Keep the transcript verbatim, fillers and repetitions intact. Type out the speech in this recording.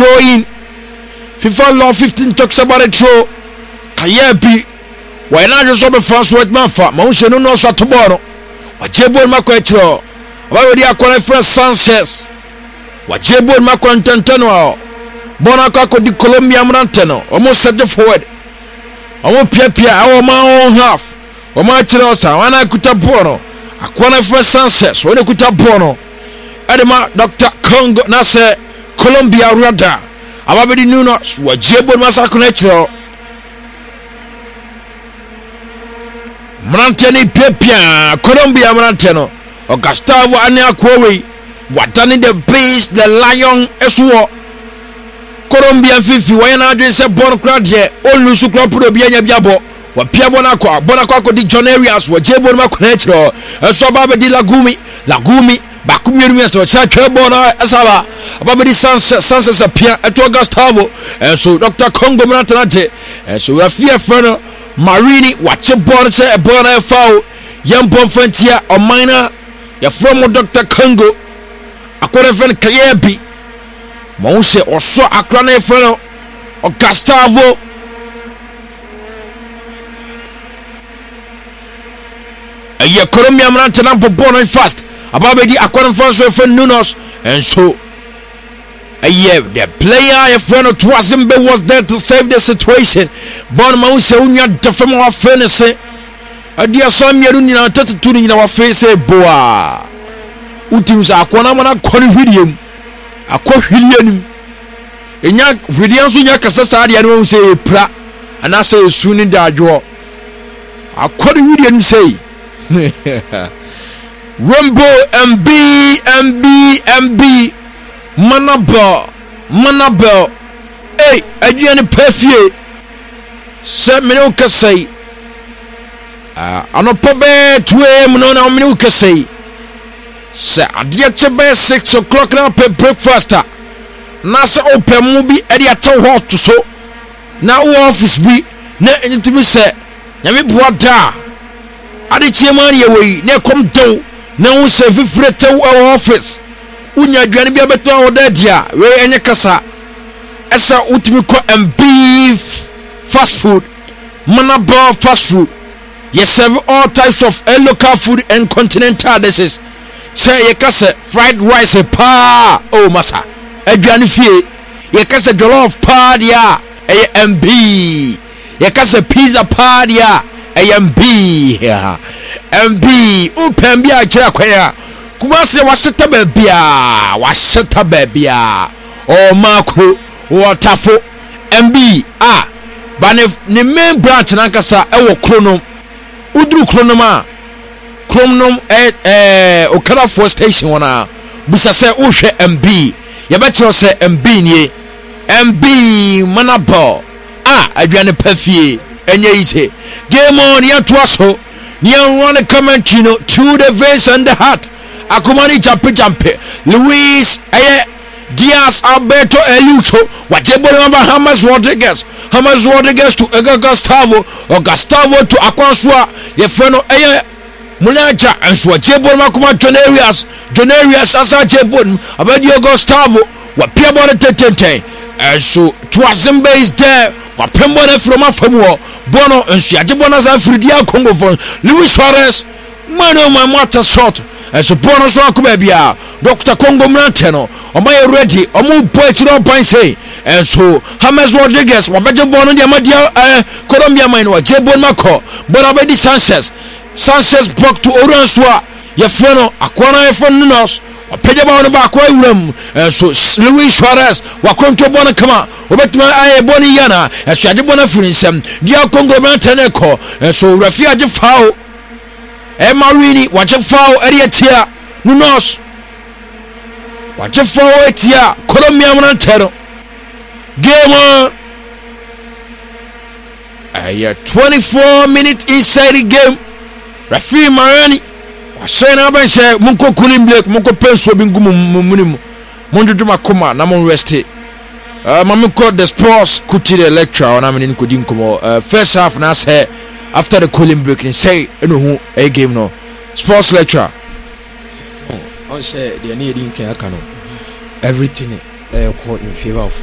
throwing. FIFA law fifteen talks about a throw. Kayebi. Why not just over fast with Mafa? Mount no no tomorrow. What Jebo Macquetro? Why would you acquire first Sanchez? What Jebo Macquantano? Bonaco di Colombia Manteno. Almost set the forward. I won't pia pia our my own half. O my Chirosa, when I could have Bono. Acquire first Sanchez. When I could have Bono. Edema Doctor Congo Nase Colombia Rada. Ababedi Nunos. What Jebo Massacre. Mranteni Pepia, Colombia Mranteno, or Gustavo Ania Quarry, Watani the Beast, the Lion, Eswo, Colombia Fifi, when I just said Bonocratia, all Lusucro Bianya Biabo, what Piabonaco, Bonaco di John Arias, what Jebon Macunetro, a Sobaba di Lagumi, Lagumi, Bakumi, so Chachabona, Asava, Babadi Sansa, Sansa Pia, and to Gustavo, and so Doctor Congo Mrantanate, and so Rafia Ferno. Marini, watch a born say a born a foul, young born frontier or minor, your former Doctor Congo, a quarter friend Kayebi, Monse or so a clan fellow or Gustavo. A year Colombia Mantanampo born and fast, a babedy a quarter for Nunos, and so. A year, the player, a friend of Twazimbe was there to save the situation. Bon Mousse, Unia, the family of Furnace. A dear son, Yarunia, Tatu in our face, a boa. Utims are Quanamana Quanividium. A Quahilium. In Yak, Vidians in Yakasasadi, I don't say pra, and I say soon in that draw. A Quanividium say. Rumbo M B, M B, M B. Manabel, Manabel, hey, Adrian Perfie, Sir Minuka say, ah, I know Pobe to him, no, no, Minuka say, Sir, I did your six o'clock now, per breakfast. Nasa open movie, Eddie at hot to so. Now, office be, no, anything to say, Yami Boada, I did your money away, near come down, now say, if we our office. Unya dwane bia beto odadia we enye kasa esa utimi ko and beef fast food Manabel fast food ye serve all types of uh, local food and continental dishes say ye kasa fried rice pa oh masa adwane fie ye kasa jollof pa dia e M B ye kasa pizza pa dia e M B M B upem bia kira kwaya Kumasi washita bebia, washita bebia, o mako, o tafo, M B, ah, but the main branch nankasa ewo kronom, udru kronoma, kronom eh eh Okada four station wana, busa se ushe M B, yabecho se M B niye, M B Manabel, ah, adwane perfie, enye ise, game on ya tuaso, niya run commentary no to the face and the heart. Akumani jampe jampe Luis eh Diaz Alberto Elucho wajebo namba James Rodriguez James Rodriguez to Ega Gustavo or Gustavo to Aquansua ye freno eh Munaja and so wajebo makuma Jonarius Jonarius asa jebo abadio Gustavo wa pia bora tetente and so Twazimbe is there wa pembo na from afamo bono and so wajebo na za Fridia Congo for Luis Suarez mano my mata shot and so bonus one kubebia Doctor Congo Mranteno or my ready or move poetry on pine say and so James Rodriguez wabeje bono dia madia eh Colombia mine wa Jebon Mako but abedi Sanchez Sanchez block to Oranswa ye freno akwana ye freno nos wapeje bono ba kwa uram and so Luis Suarez wa control bono kama obetima eh boni yana and so ajebona frinsem dia Congo Mranteno ko and so Rafi aje foul e Marini waje foul area tia Nunos waje foul tia Colombia Mranteno game on uh, twenty-four minutes inside the game Rafi Marani washe na ba she munko kulim break munko penso bi ngumu munimu mundudu makoma na mon rest uh mamiko the sports kuti the lecture na me ni kodi nkomo uh, first half na say after the cooling break and say no who a game no sports lecture oh say the need in can everything uh, in favor of